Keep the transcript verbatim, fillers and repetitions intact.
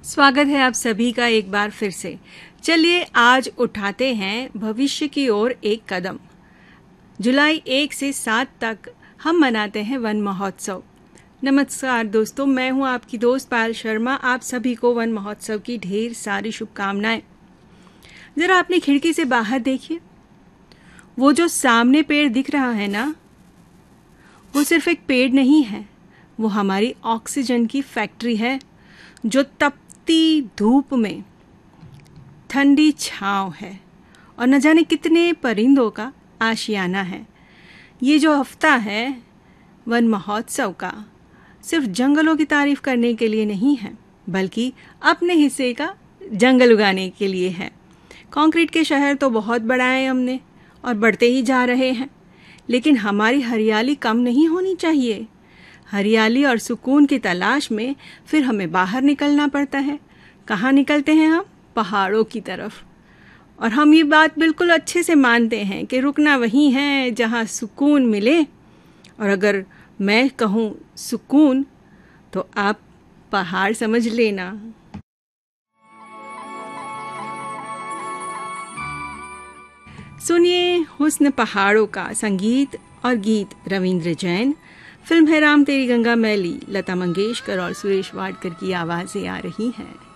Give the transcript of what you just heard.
स्वागत है आप सभी का एक बार फिर से। चलिए आज उठाते हैं भविष्य की ओर एक कदम। जुलाई एक से सात तक हम मनाते हैं वन महोत्सव। नमस्कार दोस्तों, मैं हूं आपकी दोस्त पायल शर्मा। आप सभी को वन महोत्सव की ढेर सारी शुभकामनाएं। ज़रा अपनी खिड़की से बाहर देखिए, वो जो सामने पेड़ दिख रहा है ना, वो सिर्फ एक पेड़ नहीं है, वो हमारी ऑक्सीजन की फैक्ट्री है जो तपती धूप में ठंडी छांव है और न जाने कितने परिंदों का आशियाना है। ये जो हफ्ता है वन महोत्सव का, सिर्फ जंगलों की तारीफ करने के लिए नहीं है, बल्कि अपने हिस्से का जंगल उगाने के लिए है। कंक्रीट के शहर तो बहुत बढ़ाए हमने और बढ़ते ही जा रहे हैं, लेकिन हमारी हरियाली कम नहीं होनी चाहिए। हरियाली और सुकून की तलाश में फिर हमें बाहर निकलना पड़ता है। कहाँ निकलते हैं हम? पहाड़ों की तरफ। और हम ये बात बिल्कुल अच्छे से मानते हैं कि रुकना वहीं है जहाँ सुकून मिले। और अगर मैं कहूँ सुकून, तो आप पहाड़ समझ लेना। सुनिए हुस्न पहाड़ों का संगीत और गीत रविंद्र जैन। फिल्म है राम तेरी गंगा मैली। लता मंगेशकर और सुरेश वाडकर की आवाज़ें आ रही हैं।